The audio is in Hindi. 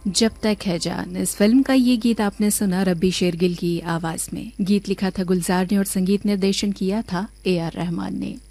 जब तक है जान, इस फिल्म का ये गीत आपने सुना रब्बी शेरगिल की आवाज में। गीत लिखा था गुलजार ने और संगीत निर्देशन किया था AR रहमान ने।